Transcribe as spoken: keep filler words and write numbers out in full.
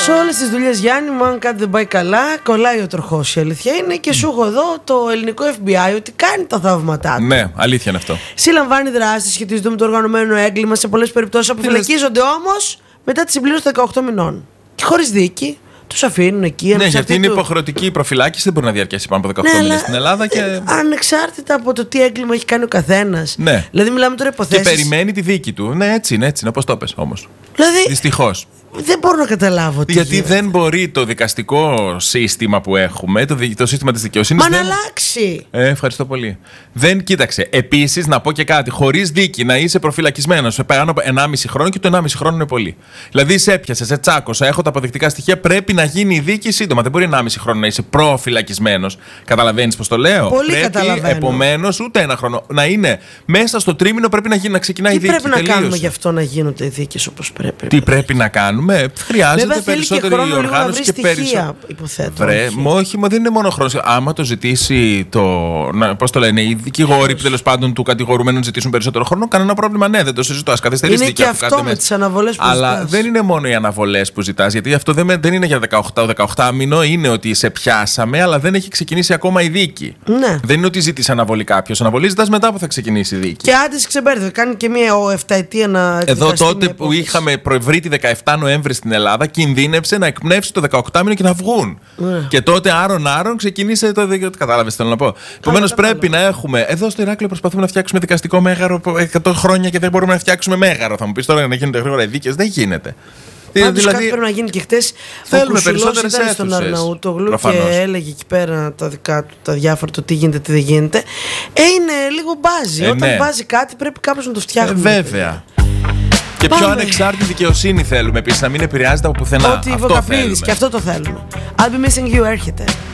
Σε όλες τις δουλειές, Γιάννη μου, αν κάτι δεν πάει καλά, κολλάει ο τροχός. Η αλήθεια είναι και σου έχω εδώ το ελληνικό εφ μπι άι ότι κάνει τα θαύματά του. Ναι, αλήθεια είναι αυτό. Συλλαμβάνει δράσεις σχετίζονται με το οργανωμένο έγκλημα. Σε πολλές περιπτώσεις αποφυλακίζονται όμως μετά τη συμπλήρωση των δεκαοκτώ μηνών. Και χωρίς δίκη. Τους αφήνουν εκεί. Ναι, γιατί είναι υποχρεωτική η προφυλάκηση, δεν μπορεί να διαρκέσει πάνω από δεκαοκτώ ναι, μήνες στην Ελλάδα. Και... Ε, ανεξάρτητα από το τι έγκλημα έχει κάνει ο καθένας. Ναι. Δηλαδή, μιλάμε τώρα υποθέσεις. Και περιμένει τη δίκη του. Ναι, έτσι είναι, έτσι είναι, όπως το πες όμως. Δηλαδή, δυστυχώς. Δεν μπορώ να καταλάβω τι Γιατί γίνεται. δεν μπορεί το δικαστικό σύστημα που έχουμε, το, το σύστημα της δικαιοσύνης. Μα δεν... να αλλάξει. Ε, ευχαριστώ πολύ. Δεν κοίταξε. Επίσης, να πω και κάτι. Χωρίς δίκη να είσαι προφυλακισμένος σε πάνω από ενάμιση χρόνο και το ενάμιση χρόνο είναι πολύ. Δηλαδή, σε έπιασε, σε τσάκωσα, έχω τα αποδεικτικά στοιχεία. Πρέπει να γίνει η δίκη σύντομα. Δεν μπορεί ενάμιση χρόνο να είσαι προφυλακισμένος. Καταλαβαίνεις πώς το λέω. Πολύ πρέπει, καταλαβαίνω. επομένως, ούτε ένα χρόνο. Να είναι μέσα στο τρίμηνο, πρέπει να, γίνει, να ξεκινάει Τι η δίκη. πρέπει να τελείωσε. κάνουμε γι' αυτό να γίνονται οι δίκες όπως πρέπει. Τι πρέπει να κάνουμε. Χρειάζεται Βέβαια, περισσότερη θέλει και χρόνο οργάνωση λίγο και να βρει περισσότερο. στοιχεία, υποθέτω. Βρε, όχι. μα όχι, μα δεν είναι μόνο χρόνο. Άμα το ζητήσει το. Πώς το λένε, οι δικηγόροι που τέλος πάντων του κατηγορουμένου ζητήσουν περισσότερο χρόνο, κανένα πρόβλημα. Ναι, δεν το συζητώ. Α καθυστερήσει Είναι δίκη και αφού αυτό κάντε με τις αναβολές που Αλλά ζητάς. δεν είναι μόνο οι αναβολές που ζητάς, γιατί αυτό δεν, δεν είναι για δεκαοκτώ δεκαοκτώ μήνο. Είναι ότι σε πιάσαμε, αλλά δεν έχει ξεκινήσει ακόμα η δίκη. Ναι. Δεν είναι ότι ζήτησε αναβολή κάποιο. Αναβολή ζητάς μετά που θα ξεκινήσει η δίκη. Και άντε σε ξεμπέρδευε. Κάνει και μία εφταετία να. Εδώ τότε που είχαμε βρει τη δεκαεφτά Νοέμβρη στην Ελλάδα, κινδύνευσε να εκπνεύσει το δεκαοκτώ μήνο και να βγουν. Ναι. Και τότε άρον-άρον ξεκίνησε το. Κατάλαβες, θέλω να πω. Επομένως πρέπει να έχουμε. Εδώ στο Ηράκλειο προσπαθούμε να φτιάξουμε δικαστικό μέγαρο εκατό χρόνια και δεν μπορούμε να φτιάξουμε μέγαρο. Θα μου πεις τώρα να γίνονται γρήγορα οι δίκες. Δεν γίνεται. Πάντως δηλαδή, κάτι πρέπει να γίνει και χτες. θέλουμε ο περισσότερες ήταν στον αίθουσες, Αρναούτογλου προφανώς. και έλεγε εκεί πέρα τα δικά του, τα διάφορα, το τι γίνεται, τι δεν γίνεται. Ε, είναι λίγο μπάζι. Ε, Όταν ναι. μπάζει κάτι πρέπει κάπως να το ε, φτιάχνουμε. βέβαια. Και Πάμε. πιο ανεξάρτητη δικαιοσύνη θέλουμε επίσης, να μην επηρεάζεται από πουθενά. Ότι Αυτό Βοκαπρίδης θέλουμε. και αυτό το θέλουμε. I'll be missing you έρχεται.